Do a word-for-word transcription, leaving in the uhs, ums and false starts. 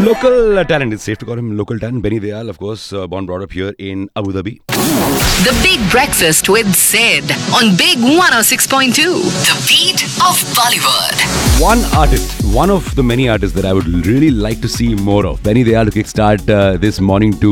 Local uh, talent, it's safe to call him local talent. Benny Dayal, of course, uh, born brought up here in Abu Dhabi. The Big Breakfast with Sid on Big one oh six point two. The beat of Bollywood. One artist, one of the many artists that I would really like to see more of. Benny Dayal to kickstart uh, this morning to